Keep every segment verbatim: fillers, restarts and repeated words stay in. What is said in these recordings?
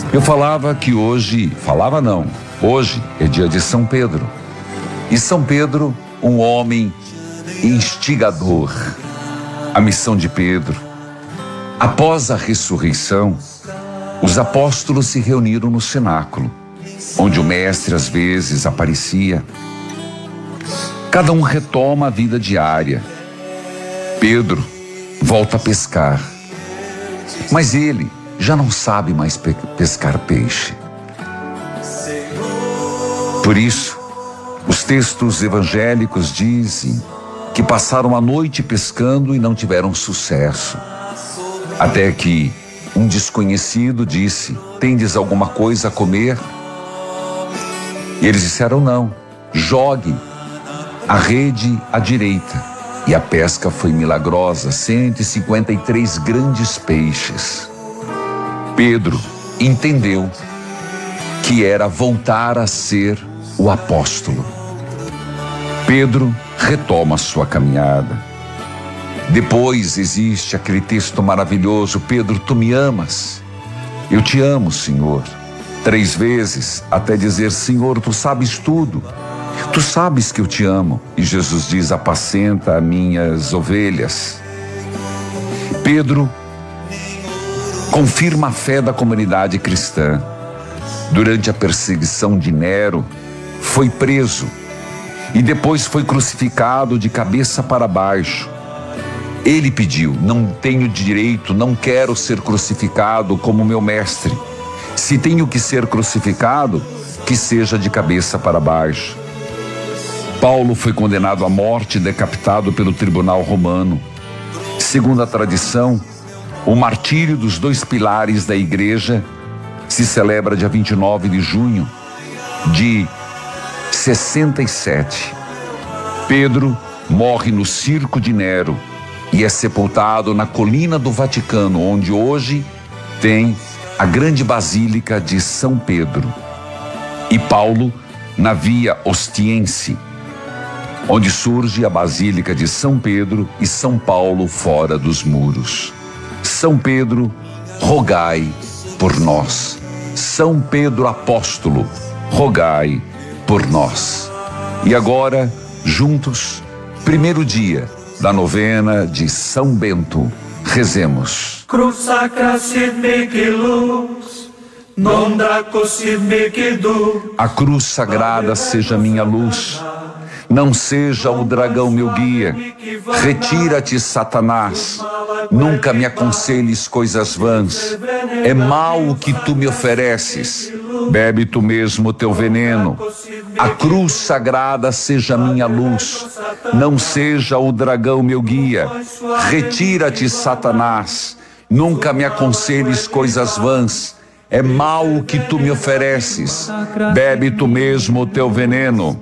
Eu falava que hoje, falava não, hoje é dia de São Pedro. E São Pedro, um homem instigador. A missão de Pedro. Após a ressurreição, os apóstolos se reuniram no cenáculo, onde o mestre às vezes aparecia. Cada um retoma a vida diária. Pedro volta a pescar, mas ele já não sabe mais pe- pescar peixe. Por isso, os textos evangélicos dizem que passaram a noite pescando e não tiveram sucesso. Até que um desconhecido disse: "Tendes alguma coisa a comer?" E eles disseram: "Não, jogue a rede à direita." E a pesca foi milagrosa, cento e cinquenta e três grandes peixes. Pedro entendeu que era voltar a ser o apóstolo. Pedro retoma sua caminhada. Depois existe aquele texto maravilhoso: "Pedro, tu me amas?" "Eu te amo, Senhor." Três vezes, até dizer: "Senhor, tu sabes tudo. Tu sabes que eu te amo." E Jesus diz: "Apacenta as minhas ovelhas." Pedro confirma a fé da comunidade cristã. Durante a perseguição de Nero, foi preso e depois foi crucificado de cabeça para baixo. Ele pediu: "Não tenho direito, não quero ser crucificado como meu mestre. Se tenho que ser crucificado, que seja de cabeça para baixo." Paulo foi condenado à morte e decapitado pelo tribunal romano. Segundo a tradição, o martírio dos dois pilares da igreja se celebra dia vinte e nove de junho de sessenta e sete. Pedro morre no circo de Nero e é sepultado na colina do Vaticano, onde hoje tem a grande basílica de São Pedro. E Paulo na Via Ostiense, onde surge a basílica de São Pedro, e São Paulo fora dos muros. São Pedro, rogai por nós. São Pedro apóstolo, rogai por nós. E agora, juntos, primeiro dia da novena de São Bento, rezemos. Cruz sacra sit mihi lux, non draco sit mihi dux. A cruz sagrada seja minha luz, não seja o dragão meu guia. Retira-te, Satanás, nunca me aconselhes coisas vãs. É mal o que tu me ofereces, bebe tu mesmo teu veneno. A cruz sagrada seja minha luz, não seja o dragão meu guia. Retira-te, Satanás, nunca me aconselhes coisas vãs. É mal o que tu me ofereces, bebe tu mesmo teu veneno.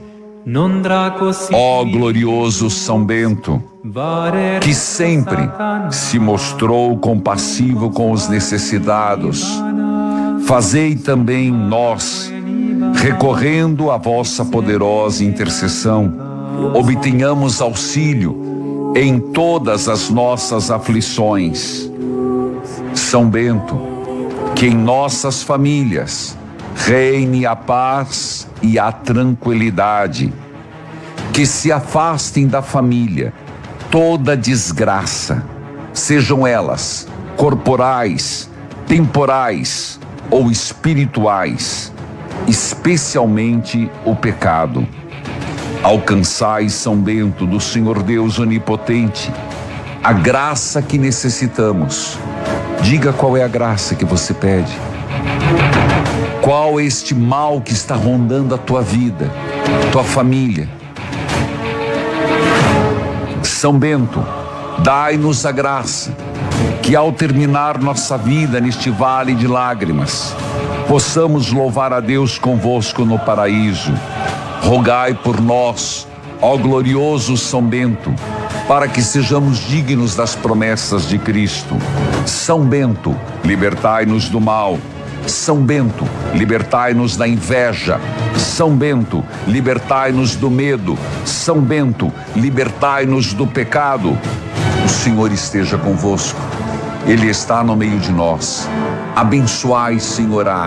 Ó glorioso São Bento, que sempre se mostrou compassivo com os necessitados, fazei também nós, recorrendo à vossa poderosa intercessão, obtenhamos auxílio em todas as nossas aflições. São Bento, que em nossas famílias reine a paz e a tranquilidade, que se afastem da família toda desgraça, sejam elas corporais, temporais ou espirituais, especialmente o pecado. Alcançai, São Bento, do Senhor Deus onipotente, a graça que necessitamos. Diga qual é a graça que você pede. Qual é este mal que está rondando a tua vida, tua família? São Bento, dai-nos a graça que, ao terminar nossa vida neste vale de lágrimas, possamos louvar a Deus convosco no paraíso. Rogai por nós, ó glorioso São Bento, para que sejamos dignos das promessas de Cristo. São Bento, libertai-nos do mal. São Bento, libertai-nos da inveja. São Bento, libertai-nos do medo. São Bento, libertai-nos do pecado. O Senhor esteja convosco. Ele está no meio de nós. Abençoai, Senhor, a